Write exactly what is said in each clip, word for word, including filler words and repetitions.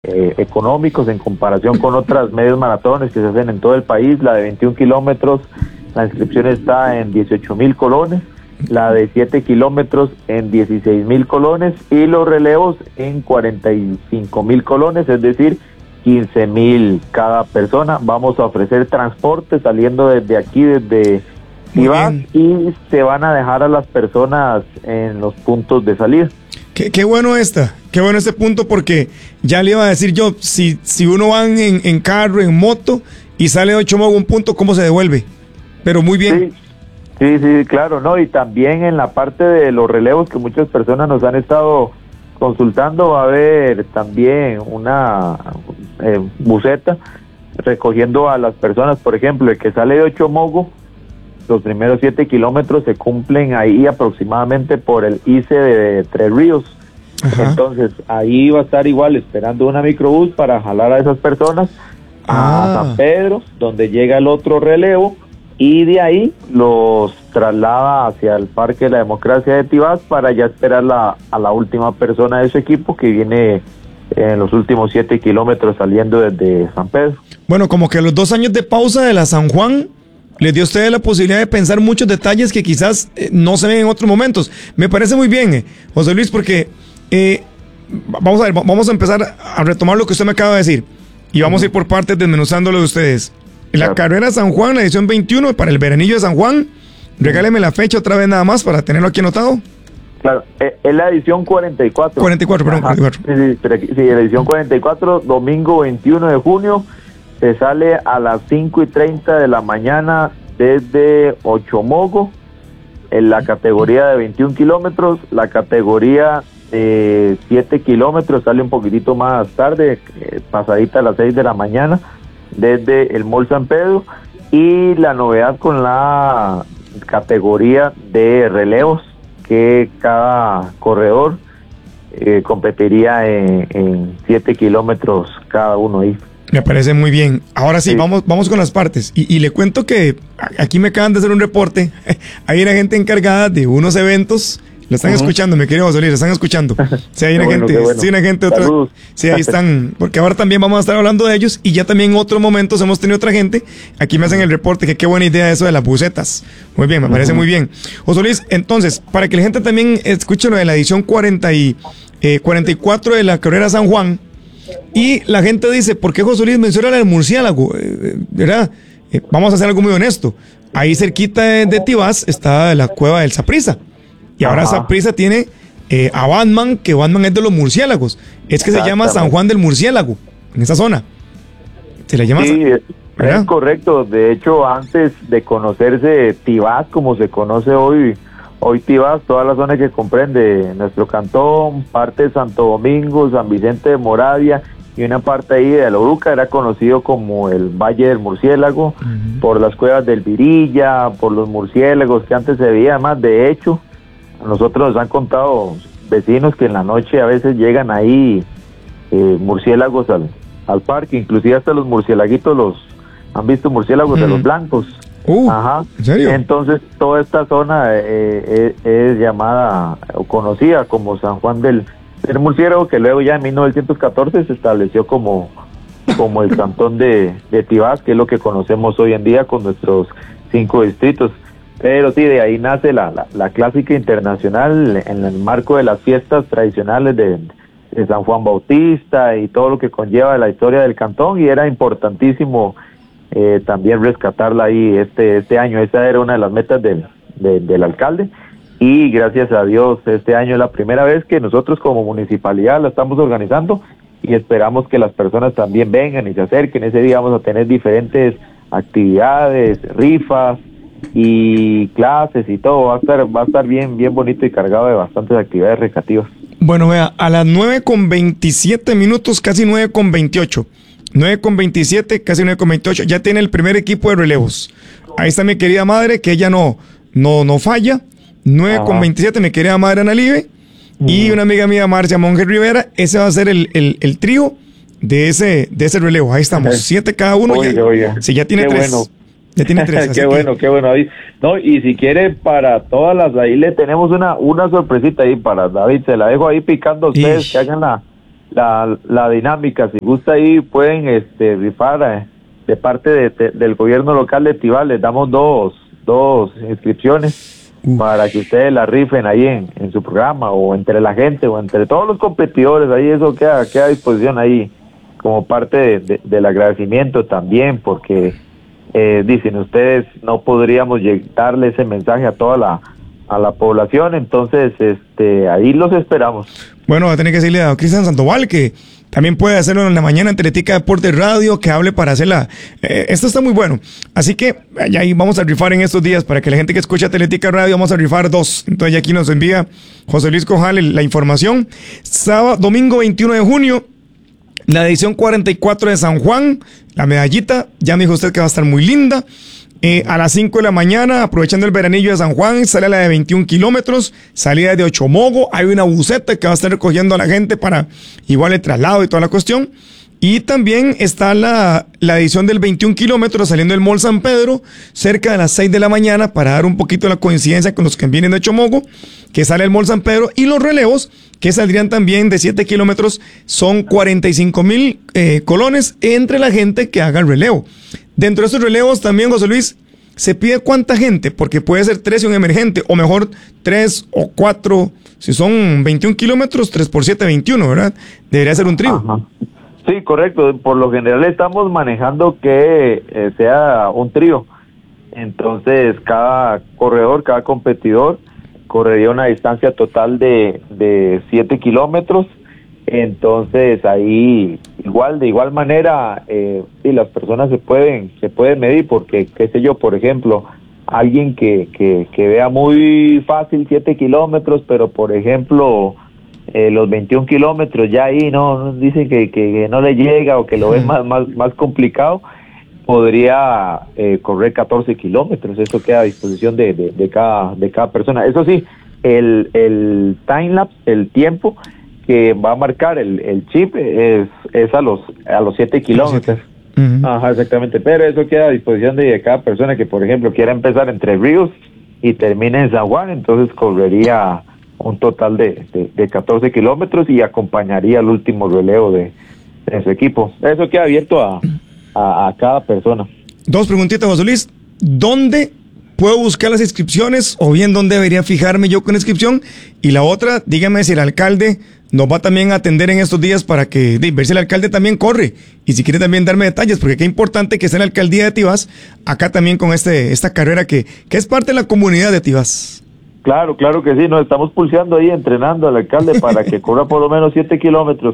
eh, económicos en comparación con otras medios maratones que se hacen en todo el país. La de veintiún kilómetros, la inscripción está en dieciocho mil colones, la de siete kilómetros en dieciséis mil colones y los relevos en cuarenta y cinco mil colones, es decir, quince mil cada persona. Vamos a ofrecer transporte saliendo desde aquí, desde Tibás, y se van a dejar a las personas en los puntos de salida. Qué, qué bueno esta, qué bueno este punto, porque ya le iba a decir yo, si, si uno va en, en carro, en moto, y sale de Ochomogo un punto, ¿cómo se devuelve? Pero muy bien. Sí, sí, sí, claro, ¿no? Y también en la parte de los relevos que muchas personas nos han estado consultando, va a haber también una eh, buseta recogiendo a las personas. Por ejemplo, el que sale de Ochomogo, los primeros siete kilómetros se cumplen ahí aproximadamente por el I C E de Tres Ríos. Ajá. Entonces ahí va a estar igual esperando una microbús para jalar a esas personas a ah. San Pedro, donde llega el otro relevo, y de ahí los traslada hacia el Parque de la Democracia de Tibás para ya esperar la, a la última persona de su equipo que viene en los últimos siete kilómetros saliendo desde San Pedro. Bueno, como que los dos años de pausa de la San Juan les dio a ustedes la posibilidad de pensar muchos detalles que quizás eh, no se ven en otros momentos. Me parece muy bien, eh, José Luis, porque eh, vamos a ver, vamos a empezar a retomar lo que usted me acaba de decir y vamos uh-huh. a ir por partes desmenuzándolo de ustedes. La claro. carrera San Juan, la edición veintiuno para el veranillo de San Juan. Regáleme la fecha otra vez nada más para tenerlo aquí anotado. Claro, es la edición cuarenta y cuatro. cuarenta y cuatro, perdón, cuarenta y cuatro. Sí, sí, pero aquí, sí, la edición cuarenta y cuatro, domingo veintiuno de junio. Se sale a las cinco y treinta de la mañana desde Ochomogo, en la categoría de veintiún kilómetros. La categoría de siete kilómetros sale un poquitito más tarde, eh, pasadita a las seis de la mañana, desde el Mall San Pedro. Y la novedad con la categoría de relevos, que cada corredor eh, competiría en siete kilómetros cada uno ahí. Me parece muy bien. Ahora sí, sí. vamos vamos con las partes. Y, y le cuento que aquí me acaban de hacer un reporte. Hay una gente encargada de unos eventos. Lo están uh-huh. escuchando, mi querido José Luis, lo están escuchando. Sí, hay una bueno, gente, bueno. sí, una gente otra. Sí, ahí están, porque ahora también vamos a estar hablando de ellos y ya también en otros momentos hemos tenido otra gente. Aquí me hacen el reporte, que qué buena idea eso de las bucetas. Muy bien, me uh-huh. parece muy bien. José Luis, entonces, para que la gente también escuche lo de la edición cuarenta y, eh, cuarenta y cuatro de la carrera San Juan, y la gente dice, ¿por qué José Luis menciona el murciélago? Eh, ¿Verdad? Eh, vamos a hacer algo muy honesto. Ahí cerquita de, de Tibás está la cueva del Saprissa. Y ahora Saprissa tiene eh, a Batman, que Batman es de los murciélagos. Es que se llama San Juan del Murciélago, en esa zona. Se le llama. Sí, ¿verdad? Es correcto. De hecho, antes de conocerse Tibás, como se conoce hoy, hoy Tibás, toda la zona que comprende nuestro cantón, parte de Santo Domingo, San Vicente de Moravia y una parte ahí de Aloruca, era conocido como el Valle del Murciélago, uh-huh. por las cuevas del Virilla, por los murciélagos que antes se veían más. De hecho, a nosotros nos han contado vecinos que en la noche a veces llegan ahí eh, murciélagos al, al parque, inclusive hasta los murciélaguitos los han visto, murciélagos uh-huh. de los blancos. Uh, Ajá. ¿En serio? Entonces toda esta zona eh, es, es llamada o conocida como San Juan del, del Murciélago, que luego ya en mil novecientos catorce se estableció como, como el cantón de, de Tibás, que es lo que conocemos hoy en día con nuestros cinco distritos. Pero sí, de ahí nace la, la, la clásica internacional en el marco de las fiestas tradicionales de, de San Juan Bautista y todo lo que conlleva la historia del cantón, y era importantísimo eh, también rescatarla ahí este este año. Esa era una de las metas del, de, del alcalde, y gracias a Dios este año es la primera vez que nosotros como municipalidad la estamos organizando, y esperamos que las personas también vengan y se acerquen. Ese día vamos a tener diferentes actividades, rifas y clases y todo. Va a estar va a estar bien bien bonito y cargado de bastantes actividades recreativas. Bueno, vea, a las nueve con veintisiete minutos, casi nueve con veintiocho, nueve con veintisiete, casi nueve con veintiocho, ya tiene el primer equipo de relevos. Ahí está mi querida madre, que ella no no no falla. nueve con veintisiete, mi querida madre Analibe, uh-huh. y una amiga mía, Marcia Monge Rivera. Ese va a ser el, el, el trío de ese de ese relevo. Ahí estamos, siete cada uno. Oye, ya, oye. Sí, ya tiene Qué tres. Bueno. Ya tiene tres. Qué bueno, que... qué bueno, David. No, y si quiere, para todas las, ahí le tenemos una una sorpresita ahí para David. Se la dejo ahí picando a ustedes, Ish. que hagan la, la, la dinámica. Si gusta ahí pueden este, rifar eh, de parte de, de, del gobierno local de Tibás. Les damos dos, dos inscripciones uh. para que ustedes la rifen ahí en, en su programa, o entre la gente, o entre todos los competidores. Ahí eso queda, queda a disposición ahí como parte de, de, del agradecimiento también, porque eh, dicen ustedes, no podríamos darle ese mensaje a toda la a la población. Entonces este ahí los esperamos. Bueno, va a tener que decirle a Cristian Sandoval que también puede hacerlo en la mañana en Teletica Deportes Radio, que hable para hacerla. Eh, esto está muy bueno. Así que ahí vamos a rifar en estos días, para que la gente que escucha Teletica Radio, vamos a rifar dos. Entonces ya aquí nos envía José Luis Cojal la información. Sábado, domingo veintiuno de junio, la edición cuarenta y cuatro de San Juan, la medallita, ya me dijo usted que va a estar muy linda. Eh, a las cinco de la mañana, aprovechando el veranillo de San Juan, sale la de veintiún kilómetros, salida de Ochomogo, hay una buseta que va a estar recogiendo a la gente para igual el traslado y toda la cuestión. Y también está la, la edición del veintiún kilómetros saliendo del Mall San Pedro, cerca de las seis de la mañana, para dar un poquito la coincidencia con los que vienen de Ochomogo, que sale el Mall San Pedro, y los relevos, que saldrían también de siete kilómetros, son cuarenta y cinco mil eh, colones entre la gente que haga el relevo. Dentro de esos relevos también, José Luis, se pide cuánta gente, porque puede ser tres y un emergente, o mejor tres o cuatro, si son veintiún kilómetros, tres por siete, veintiuno, ¿verdad? Debería ser un trío. Ajá. Sí, correcto. Por lo general estamos manejando que eh, sea un trío. Entonces, cada corredor, cada competidor correría una distancia total de, de siete kilómetros. Entonces, ahí, igual, de igual manera, eh, sí, las personas se pueden, se pueden medir, porque, qué sé yo, por ejemplo, alguien que, que, que vea muy fácil siete kilómetros, pero, por ejemplo, Eh, los veintiún kilómetros ya ahí no dicen que, que, que no le llega, o que lo ve más, más, más complicado, podría eh, correr catorce kilómetros. Eso queda a disposición de, de, de cada de cada persona. Eso sí, el, el time-lapse, el tiempo que va a marcar el, el chip es, es a los a los siete kilómetros. Uh-huh. Ajá, exactamente. Pero eso queda a disposición de, de cada persona que, por ejemplo, quiera empezar entre Ríos y termine en San Juan, entonces correría un total de, de, de catorce kilómetros y acompañaría el último relevo de, de su equipo. Eso queda abierto a, a, a cada persona. Dos preguntitas, José Luis. ¿Dónde puedo buscar las inscripciones, o bien dónde debería fijarme yo con inscripción? Y la otra, dígame si el alcalde nos va también a atender en estos días, para que de, ver si el alcalde también corre, y si quiere también darme detalles, porque qué importante que esté en la alcaldía de Tibás acá también con este esta carrera que, que es parte de la comunidad de Tibás. Claro, claro que sí, nos estamos pulseando ahí, entrenando al alcalde para que corra por lo menos siete kilómetros.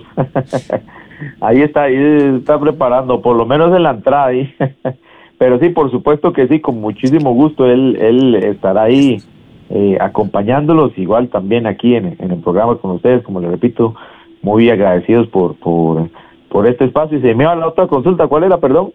Ahí está, ahí está preparando, por lo menos en la entrada ahí. Pero sí, por supuesto que sí, con muchísimo gusto, él él estará ahí eh, acompañándolos, igual también aquí en, en el programa con ustedes, como les repito, muy agradecidos por por por este espacio. Y se me va la otra consulta, ¿cuál era, perdón?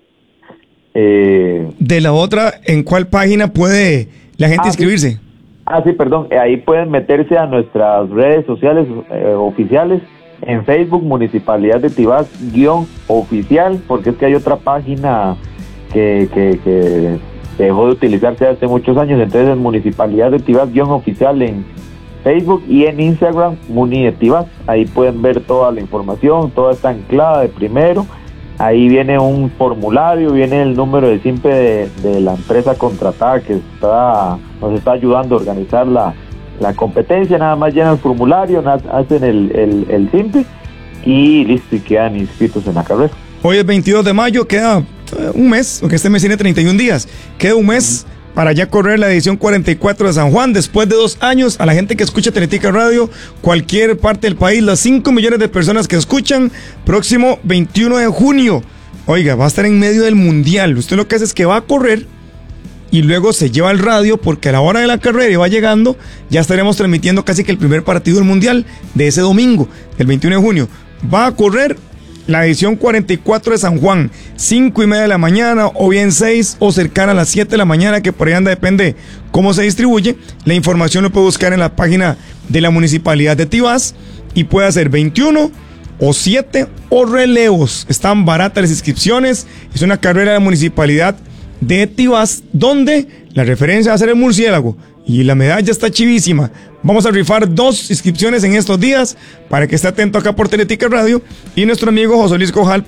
Eh, de la otra, ¿en cuál página puede la gente ah, inscribirse? Sí. Ah, sí, perdón, ahí pueden meterse a nuestras redes sociales eh, oficiales, en Facebook, Municipalidad de Tibás, guión oficial, porque es que hay otra página que, que, que dejó de utilizarse hace muchos años. Entonces, en Municipalidad de Tibás, guión oficial en Facebook, y en Instagram, Muni de Tibás. Ahí pueden ver toda la información, toda está anclada de primero. Ahí viene un formulario, viene el número de simpe de, de la empresa contratada que está nos está ayudando a organizar la, la competencia. Nada más llenan el formulario, hacen el, el, el simpe y listo, y quedan inscritos en la carrera. Hoy es veintidós de mayo, queda un mes, aunque este mes tiene treinta y un días, queda un mes uh-huh. para ya correr la edición cuarenta y cuatro de San Juan, después de dos años. A la gente que escucha Teletica Radio, cualquier parte del país, las cinco millones de personas que escuchan, próximo veintiuno de junio, oiga, va a estar en medio del mundial. Usted lo que hace es que va a correr y luego se lleva el radio, porque a la hora de la carrera y va llegando, ya estaremos transmitiendo casi que el primer partido del mundial de ese domingo, el veintiuno de junio. Va a correr la edición cuarenta y cuatro de San Juan, cinco y media de la mañana, o bien seis, o cercana a las siete de la mañana, que por ahí anda, depende cómo se distribuye. La información lo puede buscar en la página de la Municipalidad de Tibás, y puede hacer veintiuno, o siete, o relevos. Están baratas las inscripciones. Es una carrera de la Municipalidad de Tibás, donde la referencia va a ser el murciélago, y la medalla está chivísima. Vamos a rifar dos inscripciones en estos días para que esté atento acá por Teletica Radio. Y nuestro amigo José Luis Cojal